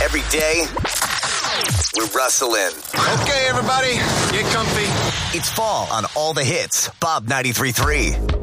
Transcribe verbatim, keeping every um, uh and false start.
Every day, we're rustling. Okay, everybody, get comfy. It's fall on All the Hits, Bob ninety-three point three.